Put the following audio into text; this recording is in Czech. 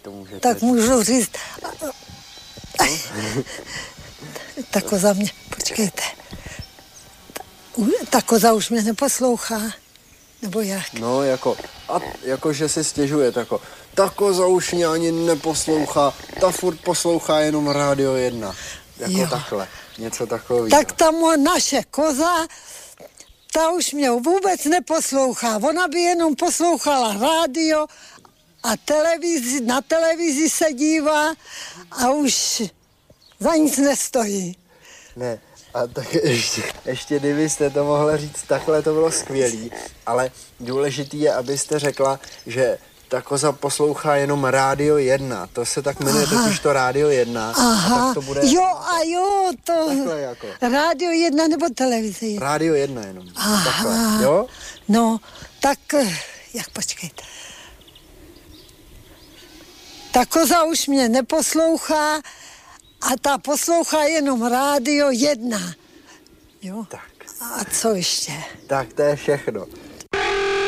to můžete Tak říct. můžu říct. Ta koza mě, počkejte. Ta koza už mě neposlouchá. Nebo jak? No, jako že si stěžuje, jako, ta koza už mě ani neposlouchá, ta furt poslouchá jenom Rádio 1. Jako Jo. takhle, něco takového. Tak ta naše koza, ta už mě vůbec neposlouchá. Ona by jenom poslouchala rádio a na televizi se dívá a už za nic nestojí. Ne, a tak ještě kdybyste to mohla říct takhle, to bylo skvělý, ale důležitý je, abyste řekla, že ta koza poslouchá jenom Rádio 1, to se tak jmenuje totiž to Rádio 1. Aha, A tak to bude jo, to takhle jako. Rádio 1 nebo televize 1. Rádio 1 jenom, Aha. takhle, jo? No, tak, jak počkejte. Ta koza už mě neposlouchá a ta poslouchá jenom Rádio 1. Jo? Tak. A co ještě? Tak to je všechno.